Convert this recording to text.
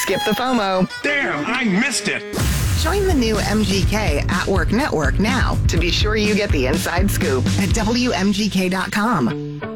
Skip the FOMO. Damn, I missed it. Join the new MGK at Work Network now to be sure you get the inside scoop at WMGK.com.